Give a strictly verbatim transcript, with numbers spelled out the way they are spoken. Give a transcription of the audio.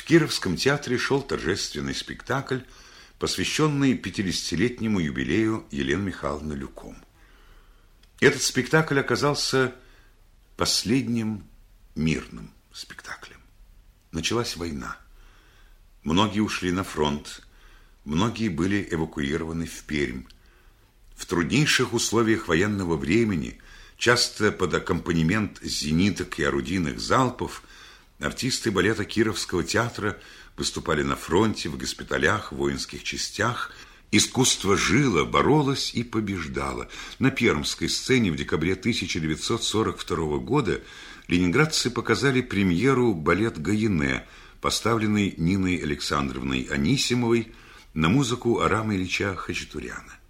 Кировском театре шел торжественный спектакль, посвященный пятидесятилетнему юбилею Елены Михайловны Люком. Этот спектакль оказался последним мирным спектаклем. Началась война. Многие ушли на фронт, многие были эвакуированы в Пермь. В труднейших условиях военного времени, часто под аккомпанемент зениток и орудийных залпов, артисты балета Кировского театра выступали на фронте, в госпиталях, в воинских частях. Искусство жило, боролось и побеждало. На пермской сцене в декабре тысяча девятьсот сорок второго года ленинградцы показали премьеру балет «Гаине», поставленный Ниной Александровной Анисимовой на музыку Арама Ильича Хачатуряна.